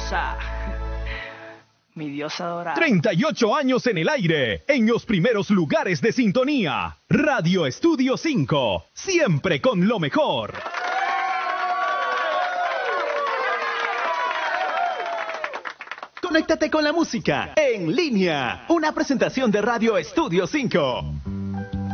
diosa. Mi diosa dorada. 38 años en el aire, en los primeros lugares de sintonía. Radio Estudio 5, siempre con lo mejor. Conéctate con la música en línea. Una presentación de Radio Estudio 5.